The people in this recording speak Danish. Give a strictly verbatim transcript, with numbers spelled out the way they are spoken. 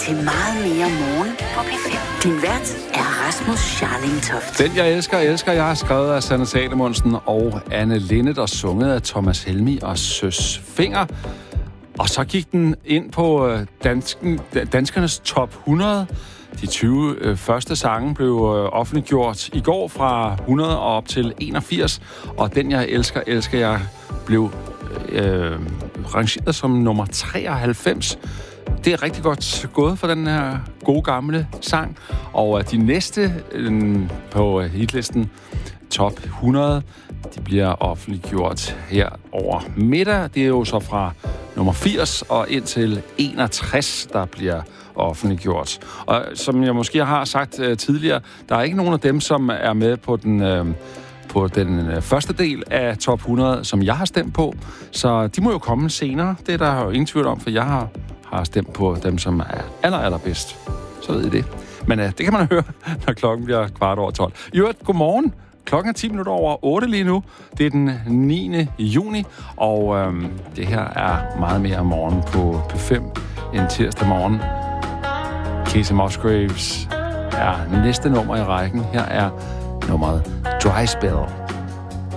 til Meget mere morgen på P fem. Din vært er Rasmus Scharling Toft. Den, jeg elsker, elsker jeg, har skrevet af Sanne Salomonsen og Anne Linnet og sunget af Thomas Helmig og Søs Fenger. Og så gik den ind på dansken, danskernes top hundrede. De tyve øh, første sange blev øh, offentliggjort i går fra hundrede og op til enogfirs. Og Den, jeg elsker, elsker jeg blev øh, rangeret som nummer treoghalvfems. Det er rigtig godt gået for den her gode gamle sang. Og de næste øh, på hitlisten, top hundrede, de bliver offentliggjort her over middag. Det er jo så fra nummer firs og indtil enogtres, der bliver offentliggjort. Og som jeg måske har sagt øh, tidligere, der er ikke nogen af dem, som er med på den, øh, på den øh, første del af top hundrede, som jeg har stemt på. Så de må jo komme senere. Det er der jo ingen tvivl om, for jeg har, har stemt på dem, som er aller, allerbedst. Så ved I det. Men øh, det kan man høre, når klokken bliver kvart over tolv. I øvrigt, godmorgen. Klokken er ti minutter over otte lige nu. Det er den niende juni, og øhm, det her er meget mere om morgen på P fem en tirsdag morgen. Kacey Musgraves er næste nummer i rækken. Her er nummeret Dry Spell.